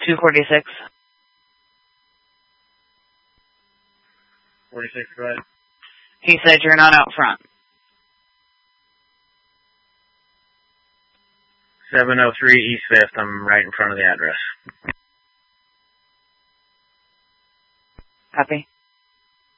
246. 46, go ahead. He said you're not out front. 703 East 5th. I'm right in front of the address. Copy.